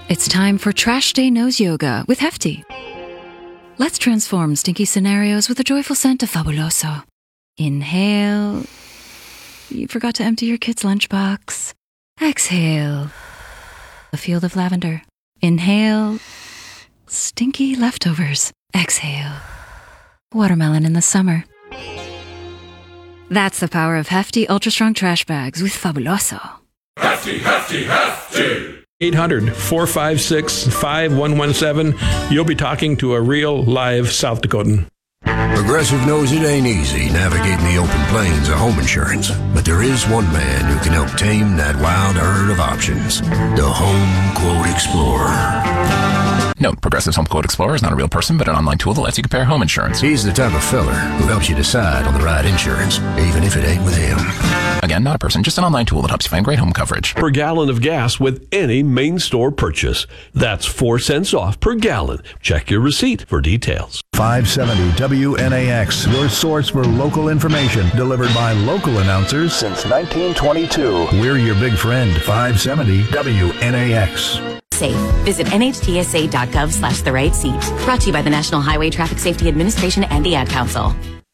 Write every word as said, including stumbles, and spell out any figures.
It's time for Trash Day Nose Yoga with Hefty. Let's transform stinky scenarios with the joyful scent of Fabuloso. Inhale. You forgot to empty your kid's lunchbox. Exhale. A field of lavender. Inhale. Stinky leftovers. Exhale. Watermelon in the summer. That's the power of Hefty Ultra Strong Trash Bags with Fabuloso. Hefty, Hefty, Hefty! eight hundred, four five six, five one one seven. You'll be talking to a real live South Dakotan. Progressive knows it ain't easy navigating the open plains of home insurance, but there is one man who can help tame that wild herd of options. The Home Quote Explorer. Note, Progressive's Home Quote Explorer is not a real person, but an online tool that lets you compare home insurance. He's the type of feller who helps you decide on the right insurance, even if it ain't with him. Again, not a person, just an online tool that helps you find great home coverage. Per gallon of gas with any main store purchase. That's four cents off per gallon. Check your receipt for details. five seventy W N A X, your source for local information, delivered by local announcers since nineteen twenty-two. We're your big friend, five seventy W N A X. Safe. Visit N H T S A dot gov slash the right seat. Brought to you by the National Highway Traffic Safety Administration and the Ad Council.